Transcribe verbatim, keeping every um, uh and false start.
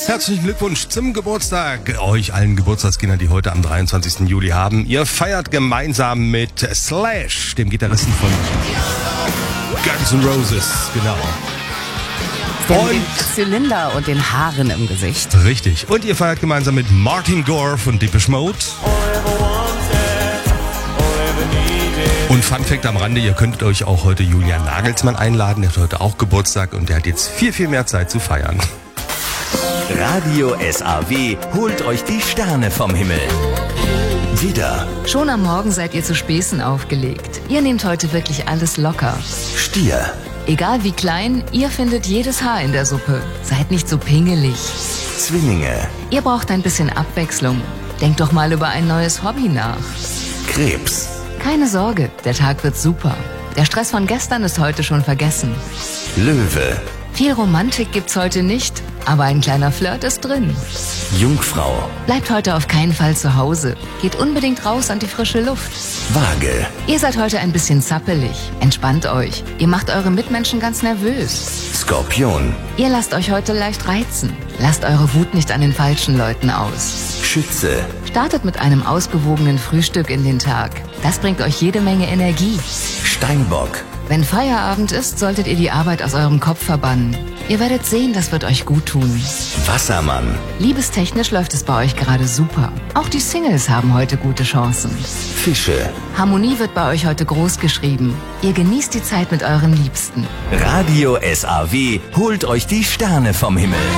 Herzlichen Glückwunsch zum Geburtstag. Euch allen Geburtstagskindern, die heute am dreiundzwanzigsten Juli haben. Ihr feiert gemeinsam mit Slash, dem Gitarristen von Guns N' Roses. Genau. Und den Zylinder und den Haaren im Gesicht. Richtig. Und ihr feiert gemeinsam mit Martin Gore von Depeche Mode. Und Fun Fact am Rande, ihr könntet euch auch heute Julian Nagelsmann einladen. Der hat heute auch Geburtstag und der hat jetzt viel, viel mehr Zeit zu feiern. Radio S A W holt euch die Sterne vom Himmel. Widder, Schon am Morgen seid ihr zu Späßen aufgelegt. Ihr nehmt heute wirklich alles locker. Stier, Egal wie klein, ihr findet jedes Haar in der Suppe. Seid nicht so pingelig. Zwillinge, Ihr braucht ein bisschen Abwechslung. Denkt doch mal über ein neues Hobby nach. Krebs, Keine Sorge, der Tag wird super. Der Stress von gestern ist heute schon vergessen. Löwe, Viel Romantik gibt's heute nicht, aber ein kleiner Flirt ist drin. Jungfrau, Bleibt heute auf keinen Fall zu Hause. Geht unbedingt raus an die frische Luft. Waage, Ihr seid heute ein bisschen zappelig. Entspannt euch. Ihr macht eure Mitmenschen ganz nervös. Skorpion, Ihr lasst euch heute leicht reizen. Lasst eure Wut nicht an den falschen Leuten aus. Schütze, Startet mit einem ausgewogenen Frühstück in den Tag. Das bringt euch jede Menge Energie. Steinbock, Wenn Feierabend ist, solltet ihr die Arbeit aus eurem Kopf verbannen. Ihr werdet sehen, das wird euch gut tun. Wassermann, Liebestechnisch läuft es bei euch gerade super. Auch die Singles haben heute gute Chancen. Fische. Harmonie wird bei euch heute groß geschrieben. Ihr genießt die Zeit mit euren Liebsten. Radio S A W holt euch die Sterne vom Himmel.